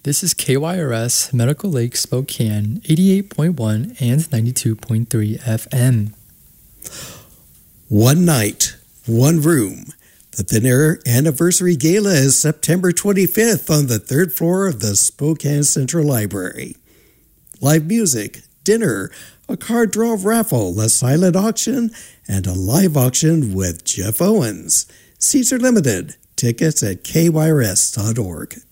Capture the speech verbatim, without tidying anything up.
This is K Y R S Medical Lake Spokane, eighty-eight point one and ninety-two point three F M. One night, one room. The Thin Air Anniversary Gala is September twenty-fifth on the third floor of the Spokane Central Library. Live music, dinner, a card draw raffle, a silent auction, and a live auction with Jeff Owens. Seats are limited. Tickets at K Y R S dot org.